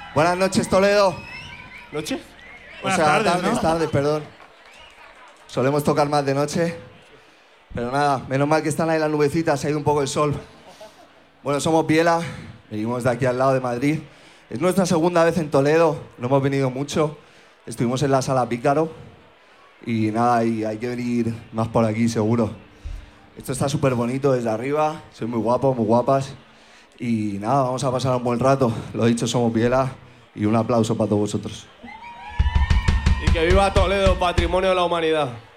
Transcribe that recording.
Buenas noches, Toledo. ¿Noche? O sea, tardes, perdón. Solemos tocar más de noche. Pero nada, menos mal que están ahí las nubecitas, se ha ido un poco el sol. Bueno, somos Biela, venimos de aquí al lado de Madrid. Es nuestra segunda vez en Toledo, no hemos venido mucho. Estuvimos en la Sala Pícaro. Y nada, y hay que venir más por aquí, seguro. Esto está súper bonito desde arriba, soy muy guapo, muy guapas. Y nada, vamos a pasar un buen rato. Lo dicho, somos Biela y un aplauso para todos vosotros. Y que viva Toledo, patrimonio de la humanidad.